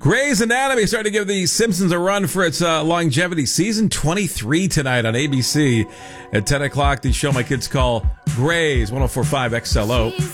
Grey's Anatomy starting to give the Simpsons a run for its longevity. Season 23 tonight on ABC at 10 o'clock. The show my kids call Grey's 104.5 XLO.